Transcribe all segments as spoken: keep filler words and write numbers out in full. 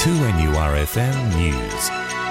two N U R F M News.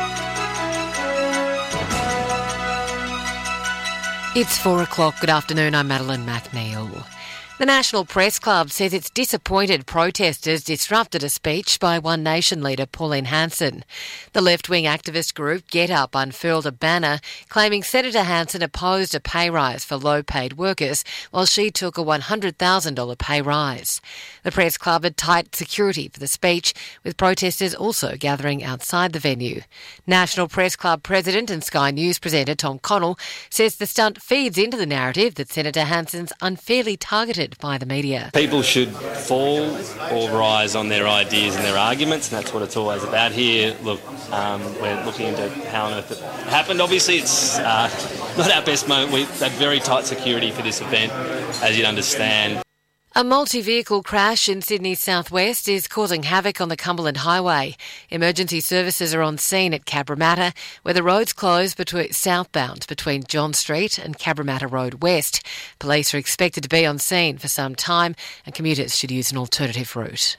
It's four o'clock. Good afternoon. I'm Madeline McNeil. The National Press Club says it's disappointed protesters disrupted a speech by One Nation leader Pauline Hanson. The left-wing activist group Get Up unfurled a banner claiming Senator Hanson opposed a pay rise for low-paid workers while she took a one hundred thousand dollars pay rise. The Press Club had tight security for the speech, with protesters also gathering outside the venue. National Press Club President and Sky News presenter Tom Connell says the stunt feeds into the narrative that Senator Hanson's unfairly targeted by the media. People should fall or rise on their ideas and their arguments, and that's what it's always about here. Look, um, we're looking into how on earth it happened. Obviously, it's uh, not our best moment. We've had very tight security for this event, as you'd understand. A multi-vehicle crash in Sydney's southwest is causing havoc on the Cumberland Highway. Emergency services are on scene at Cabramatta, where the road's closed between, southbound between John Street and Cabramatta Road West. Police are expected to be on scene for some time, and commuters should use an alternative route.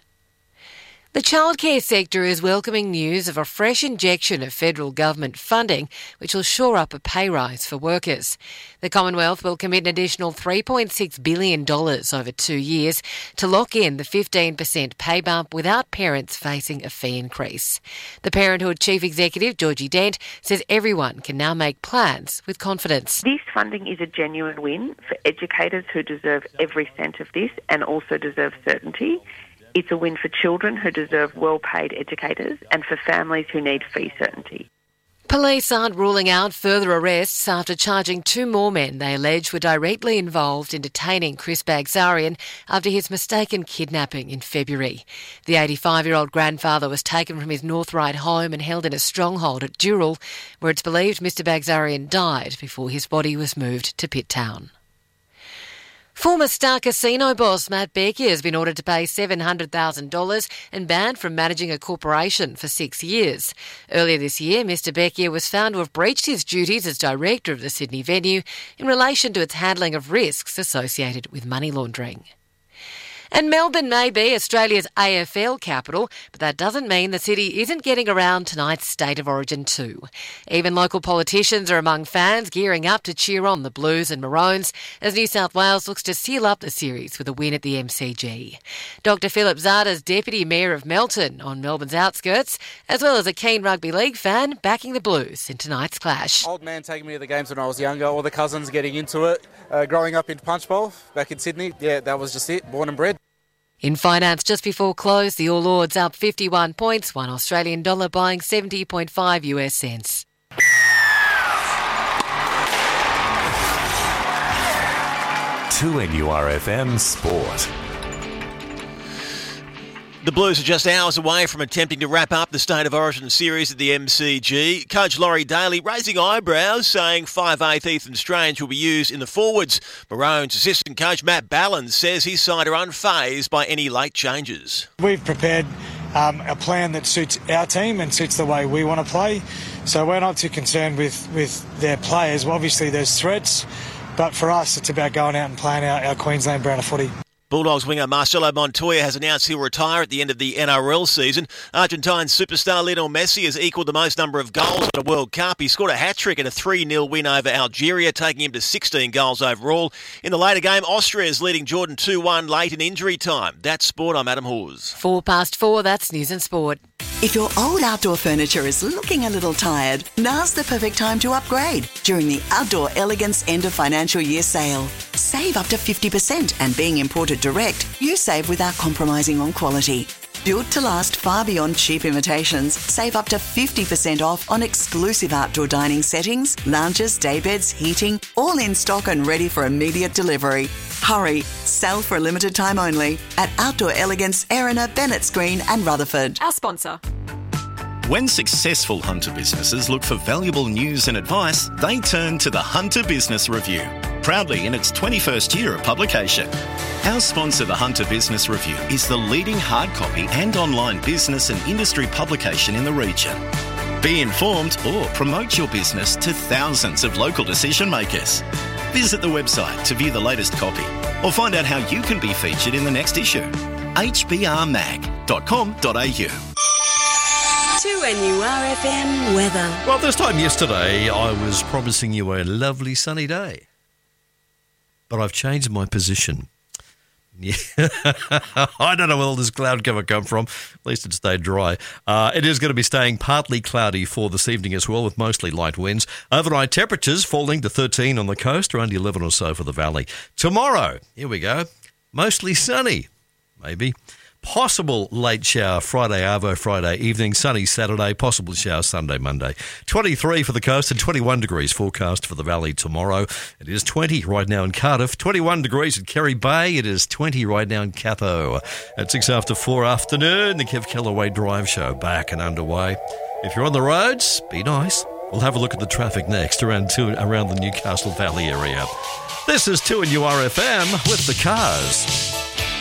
The childcare sector is welcoming news of a fresh injection of federal government funding, which will shore up a pay rise for workers. The Commonwealth will commit an additional three point six billion dollars over two years to lock in the fifteen percent pay bump without parents facing a fee increase. The Parenthood Chief Executive, Georgie Dent, says everyone can now make plans with confidence. This funding is a genuine win for educators who deserve every cent of this and also deserve certainty. It's a win for children who deserve well-paid educators and for families who need fee certainty. Police aren't ruling out further arrests after charging two more men they allege were directly involved in detaining Chris Bagzarian after his mistaken kidnapping in February. The eighty-five-year-old grandfather was taken from his North Ryde home and held in a stronghold at Dural, where it's believed Mister Bagzarian died before his body was moved to Pitt Town. Former Star Casino boss Matt Becky has been ordered to pay seven hundred thousand dollars and banned from managing a corporation for six years. Earlier this year, Mister Becky was found to have breached his duties as director of the Sydney venue in relation to its handling of risks associated with money laundering. And Melbourne may be Australia's A F L capital, but that doesn't mean the city isn't getting around tonight's State of Origin too. Even local politicians are among fans gearing up to cheer on the Blues and Maroons as New South Wales looks to seal up the series with a win at the M C G. Doctor Philip Zada's Deputy Mayor of Melton on Melbourne's outskirts, as well as a keen rugby league fan backing the Blues in tonight's clash. Old man taking me to the games when I was younger, all the cousins getting into it. Uh, growing up in Punchbowl back in Sydney, yeah, that was just it, born and bred. In finance, just before close, the All Ords up fifty-one points, one Australian dollar buying seventy point five U S cents. two N U R F M Sport. The Blues are just hours away from attempting to wrap up the State of Origin series at the M C G. Coach Laurie Daly raising eyebrows, saying five eighth Ethan Strange will be used in the forwards. Maroons assistant coach Matt Ballin says his side are unfazed by any late changes. We've prepared um, a plan that suits our team and suits the way we want to play. So we're not too concerned with, with their players. Well, obviously there's threats, but for us it's about going out and playing our, our Queensland brand of footy. Bulldogs winger Marcelo Montoya has announced he'll retire at the end of the N R L season. Argentine superstar Lionel Messi has equalled the most number of goals at a World Cup. He scored a hat-trick in a three nil win over Algeria, taking him to sixteen goals overall. In the later game, Austria is leading Jordan two one late in injury time. That's sport. I'm Adam Hawes. Four past four, that's News and Sport. If your old outdoor furniture is looking a little tired, now's the perfect time to upgrade during the Outdoor Elegance End of Financial Year sale. Save up to fifty percent, and being imported direct, you save without compromising on quality. Built to last far beyond cheap imitations, save up to fifty percent off on exclusive outdoor dining settings, lounges, daybeds, heating, all in stock and ready for immediate delivery. Hurry, sell for a limited time only at Outdoor Elegance, Erina, Bennetts Green and Rutherford. Our sponsor. When successful hunter businesses look for valuable news and advice, they turn to the Hunter Business Review, proudly in its twenty-first year of publication. Our sponsor, the Hunter Business Review, is the leading hard copy and online business and industry publication in the region. Be informed or promote your business to thousands of local decision makers. Visit the website to view the latest copy or find out how you can be featured in the next issue. h b r mag dot com dot a u. two N U R F M weather. Well, this time yesterday, I was promising you a lovely sunny day. But I've changed my position. Yeah. I don't know where all this cloud cover come from. At least it stayed dry. Uh, it is going to be staying partly cloudy for this evening as well, with mostly light winds. Overnight temperatures falling to thirteen on the coast, around eleven or so for the valley. Tomorrow, here we go, mostly sunny, maybe. Possible late shower Friday, Arvo Friday evening, sunny Saturday, possible shower Sunday, Monday. twenty-three for the coast and twenty-one degrees forecast for the valley tomorrow. It is twenty right now in Cardiff, twenty-one degrees at Kerry Bay. It is twenty right now in Catho. At six after four afternoon, the Kev Callaway Drive Show back and underway. If you're on the roads, be nice. We'll have a look at the traffic next around, two, around the Newcastle Valley area. This is two N U R F M with the Cars.